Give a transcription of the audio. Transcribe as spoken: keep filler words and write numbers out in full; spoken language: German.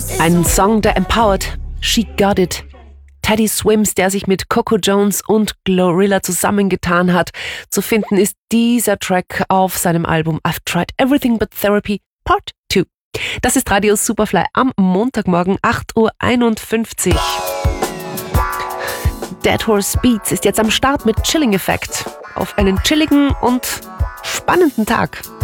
Ein Song, der empowert. She Got It. Teddy Swims, der sich mit Coco Jones und Glorilla zusammengetan hat. Zu finden ist dieser Track auf seinem Album I've Tried Everything But Therapy Part zwei. Das ist Radio Superfly am Montagmorgen acht Uhr einundfünfzig. Dead Horse Beats ist jetzt am Start mit Chilling Effect. Auf einen chilligen und spannenden Tag.